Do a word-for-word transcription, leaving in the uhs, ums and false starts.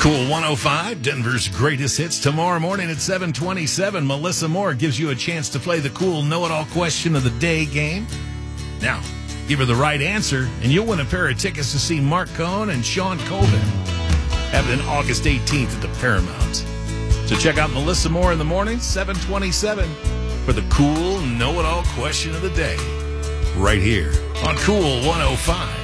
Cool one oh five, Denver's greatest hits. Tomorrow morning at seven twenty-seven, Melissa Moore gives you a chance to play the cool know-it-all question of the day game. Now, give her the right answer, and you'll win a pair of tickets to see Mark Cohn and Sean Colvin happening August eighteenth at the Paramount. So check out Melissa Moore in the morning, seven twenty-seven, for the cool know-it-all question of the day, right here on Cool one oh five.